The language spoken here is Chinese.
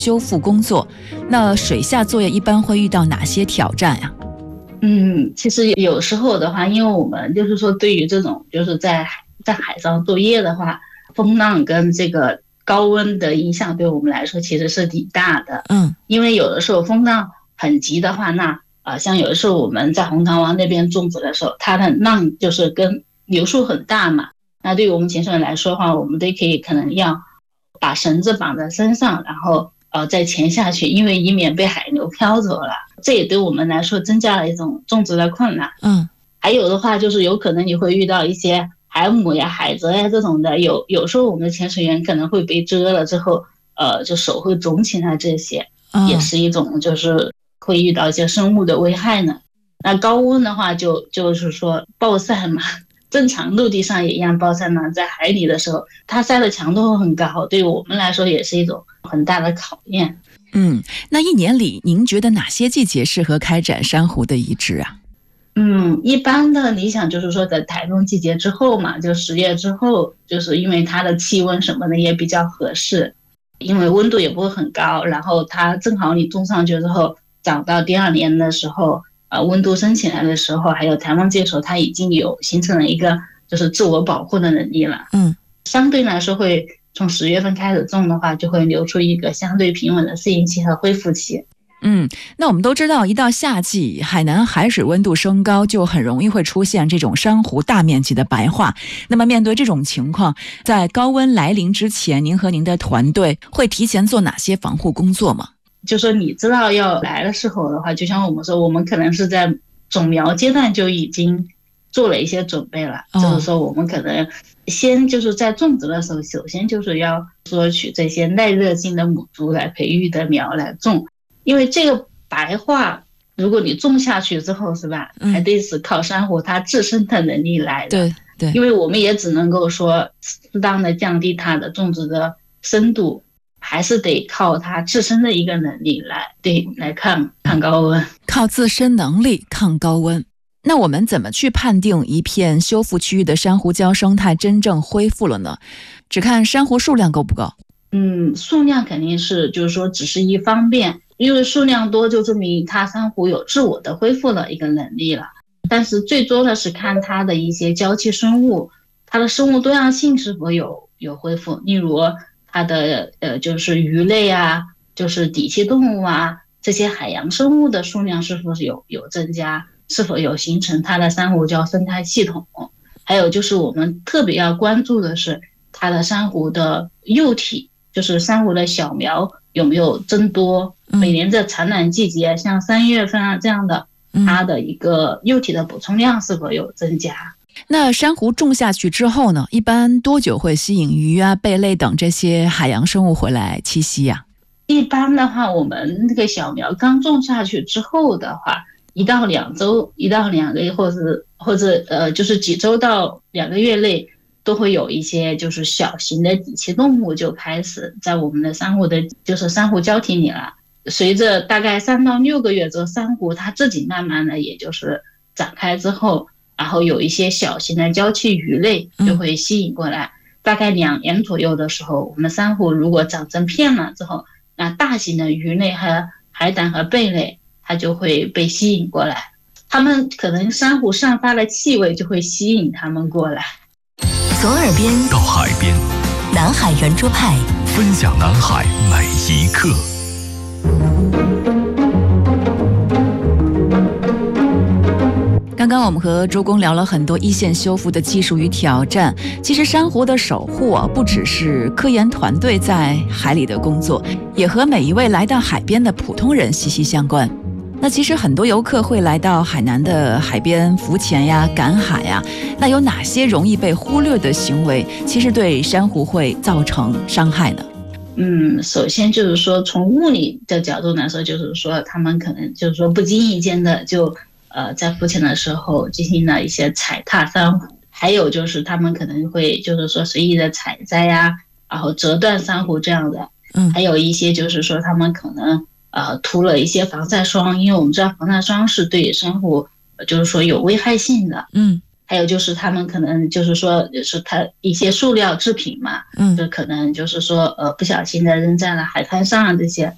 修复工作，那水下作业一般会遇到哪些挑战呀？ 其实有时候的话，因为我们就是说对于这种就是在海上作业的话，风浪跟这个高温的影响对我们来说其实是挺大的。因为有的时候风浪很急的话，那像有的时候我们在红塘湾那边种植的时候，它的浪就是跟流速很大嘛。那对于我们潜水员来说的话，我们都可能要把绳子绑在身上，然后再潜下去，因为以免被海流飘走了。这也对我们来说增加了一种种植的困难。还有的话就是有可能你会遇到一些海母呀、海蜇呀这种的，有时候我们的潜水员可能会被蛰了之后，就手会肿起来，这些也是一种就是会遇到一些生物的危害呢。那高温的话就是说暴晒嘛，正常陆地上也一样暴晒嘛，在海里的时候它晒的强度会很高，对我们来说也是一种很大的考验。 那一年里您觉得哪些季节适合开展珊瑚的移植啊？ 一般的理想就是说在台风季节之后嘛，就10月之后，就是因为它的气温什么的也比较合适，因为温度也不会很高，然后它正好你种上去之后，长到第2年的时候，温度升起来的时候，还有台风季的时候，它已经有形成了一个就是自我保护的能力了。相对来说会从10月份开始种的话，就会留出一个相对平稳的适应期和恢复期。 那我们都知道，一到夏季，海南海水温度升高，就很容易会出现这种珊瑚大面积的白化。那么面对这种情况，在高温来临之前，您和您的团队会提前做哪些防护工作吗？ 就说你知道要来的时候的话，就像我们说，我们可能是在种苗阶段就已经做了一些准备了。就是说我们可能先就是在种植的时候，首先就是要索取这些耐热性的母株来培育的苗来种。因为这个白化，如果你种下去之后是吧，还得是靠珊瑚它自身的能力来的。 对， 因为我们也只能够说适当的降低它的种植的深度，还是得靠它自身的一个能力来抗高温， 靠自身能力抗高温。那我们怎么去判定一片修复区域的珊瑚礁生态真正恢复了呢？只看珊瑚数量够不够？ 数量肯定是就是说只是一方面，因为数量多就证明它珊瑚有自我的恢复的一个能力了。但是最多的是看它的一些礁栖生物，它的生物多样性是否有恢复。例如它的就是鱼类啊，就是底栖动物啊，这些海洋生物的数量是否是有增加，是否有形成它的珊瑚礁生态系统。还有就是我们特别要关注的是它的珊瑚的幼体，就是珊瑚的小苗有没有增多。每年的产卵季节，像3月份啊这样的，它的一个幼体的补充量是否有增加。 那珊瑚种下去之后呢，一般多久会吸引鱼啊、贝类等这些海洋生物回来栖息呀？ 一般的话，我们这个小苗刚种下去之后的话，1到2周、1到2个月，或者就是几周到2个月内，都会有一些就是小型的底栖动物就开始在我们的珊瑚的就是珊瑚礁体里了。随着大概3到6个月之后，珊瑚它自己慢慢的也就是展开之后，然后有一些小型的礁栖鱼类就会吸引过来。大概2年左右的时候，我们的珊瑚如果长成片了之后，那大型的鱼类和海胆和贝类它就会被吸引过来，它们可能珊瑚散发的气味就会吸引它们过来。 从耳边到海边， 南海圆桌派分享南海每一刻。 刚刚我们和周公聊了很多一线修复的技术与挑战。其实珊瑚的守护不只是科研团队在海里的工作，也和每一位来到海边的普通人息息相关。那其实很多游客会来到海南的海边浮潜呀、赶海呀，那有哪些容易被忽略的行为，其实对珊瑚会造成伤害呢？ 首先就是说从物理的角度来说，就是说他们可能就是说不经意间的就在浮潜的时候进行了一些踩踏珊瑚，还有就是他们可能会就是说随意的采摘呀，然后折断珊瑚这样的。还有一些就是说他们可能涂了一些防晒霜，因为我们知道防晒霜是对珊瑚就是说有危害性的。还有就是他们可能就是说是它一些塑料制品嘛，就可能就是说不小心的扔在了海滩上这些，